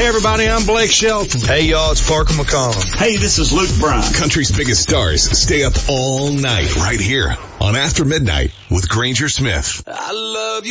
Hey everybody, I'm Blake Shelton. Hey y'all, it's Parker McCollum. Hey, this is Luke Bryan. Country's biggest stars stay up all night right here on After Midnight with Granger Smith. I love you.